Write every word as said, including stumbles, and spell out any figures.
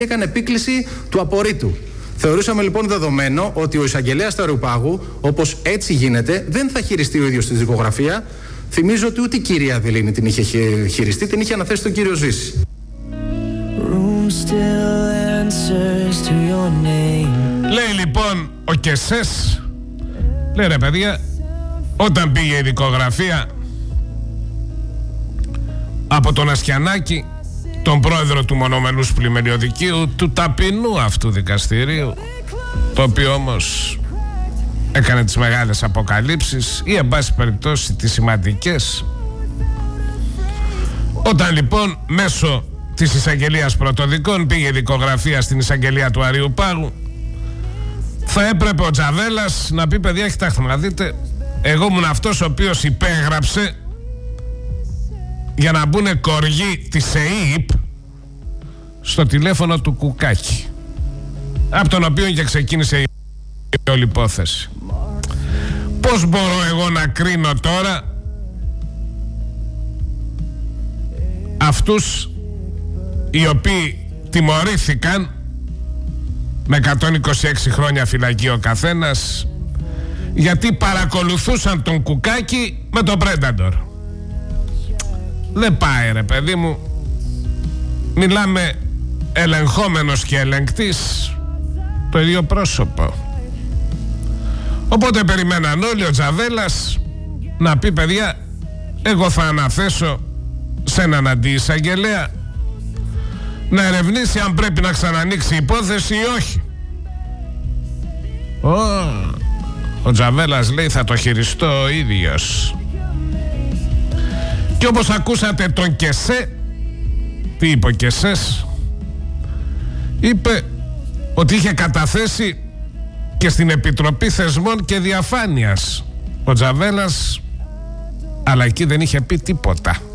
έκανε επίκληση του απορρίτου. Θεωρούσαμε λοιπόν δεδομένο ότι ο εισαγγελέας του Αερουπάγου, όπως έτσι γίνεται, δεν θα χειριστεί ο ίδιος τη δικογραφία. Θυμίζω ότι ούτε η κυρία Δελήνη την είχε χειριστεί, την είχε αναθέσει τον κύριο Ζήση. Λέει λοιπόν ο Κεσές, λέει ρε παιδιά, όταν πήγε η δικογραφία από τον Ασκιανάκη, τον πρόεδρο του μονομελούς πλημμυριωδικείου, του ταπεινού αυτού δικαστηρίου, το οποίο όμως έκανε τις μεγάλες αποκαλύψεις ή εν πάση περιπτώσει τις σημαντικές. Όταν λοιπόν μέσω της εισαγγελίας πρωτοδικών πήγε η δικογραφία στην εισαγγελία του Αριουπάγου, θα έπρεπε ο Τζαβέλας να πει παιδιά, κοιτάξτε να δείτε, εγώ ήμουν αυτός ο οποίος υπέγραψε για να μπουν κοργοί της ΕΥΠ στο τηλέφωνο του Κουκάκη, από τον οποίο και ξεκίνησε η όλη υπόθεση. Πώς μπορώ εγώ να κρίνω τώρα αυτούς οι οποίοι τιμωρήθηκαν με εκατόν είκοσι έξι χρόνια φυλακή ο καθένας, γιατί παρακολουθούσαν τον Κουκάκη με τον Πρένταντορ? Δεν πάει ρε παιδί μου. Μιλάμε ελεγχόμενος και ελεγκτής, το ίδιο πρόσωπο. Οπότε περιμέναν όλοι ο Τζαβέλας να πει παιδιά, εγώ θα αναθέσω σε έναν αντιεισαγγελέα να ερευνήσει αν πρέπει να ξανανοίξει η υπόθεση ή όχι. Ο, ο Τζαβέλας λέει θα το χειριστώ ο ίδιος. Και όπως ακούσατε τον Κεσέ, τι είπε ο Κεσές? Είπε ότι είχε καταθέσει και στην Επιτροπή Θεσμών και Διαφάνειας ο Τζαβέλας, αλλά εκεί δεν είχε πει τίποτα.